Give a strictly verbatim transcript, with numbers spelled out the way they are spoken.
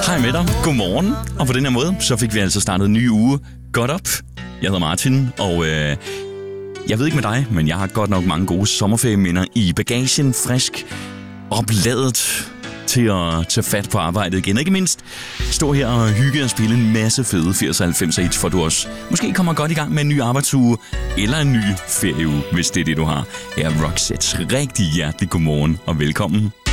Hej med dig. Godmorgen. Og på den her måde, så fik vi altså startet en ny uge godt op. Jeg hedder Martin, og øh, jeg ved ikke med dig, men jeg har godt nok mange gode sommerferieminder i bagagen, frisk, opladet til at tage fat på arbejdet igen. Ikke mindst stå her og hygge og spille en masse fede firs og halvfems hits, for du også måske kommer godt i gang med en ny arbejdsuge eller en ny ferieuge, hvis det er det, du har. Her er Roxette. Rigtig hjertelig godmorgen og velkommen.